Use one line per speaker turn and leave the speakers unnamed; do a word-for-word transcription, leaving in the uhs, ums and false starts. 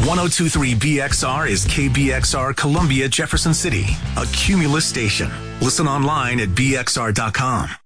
ten twenty-three B X R is K B X R Columbia, Jefferson City, a Cumulus station. Listen online at B X R dot com.